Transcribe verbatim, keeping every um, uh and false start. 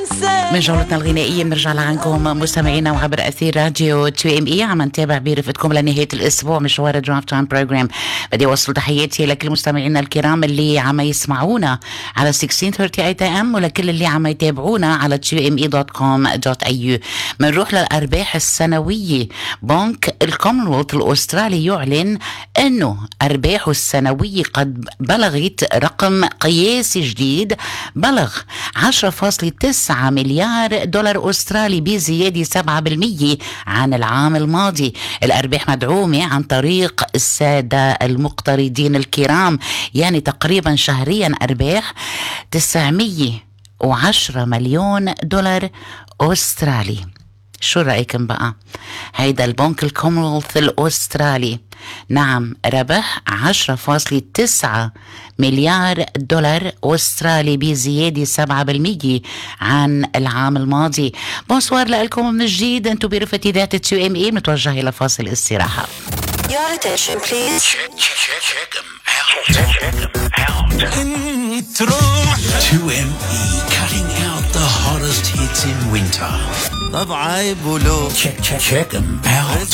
من جولتنا الغنائية بنرجع لعنكم مستمعينا وعبر أثير راديو تو ام اي. عم نتابع برفقتكم لنهاية الأسبوع مشوار درافت تايم بروجرام. بدي أوصل تحياتي لكل مستمعينا الكرام اللي عم يسمعونا على ستة عشر ثلاثين اي ام ولكل اللي عم يتابعونا على تو ام اي دوت كوم دوت اي يو. بنروح للأرباح السنوية. بنك الكومنولث الأسترالي يعلن أنه أرباحه السنوية قد بلغت رقم قياسي جديد، بلغ عشرة فاصلة تسعة مليار دولار أسترالي بزيادة سبعة بالمية عن العام الماضي. الأرباح مدعومة عن طريق السادة المقترضين الكرام، يعني تقريبا شهريا أرباح تسعمية وعشرة مليون دولار أسترالي. شو رأيكم بقى؟ هيدا البنك الكومنولث الأسترالي نعم ربح عشرة فاصلة تسعة مليار دولار أسترالي بزيادة سبعة بالمية عن العام الماضي. بونسوار لكم من جديد، انتو برفقة ذات تو ام اي. متوجه إلى فاصل استراحة. Your attention please. Check, check, check, check 'em out. Check 'em out. two M E cutting out the hottest hits in winter. طب عيب ولو Check, check, check 'em out.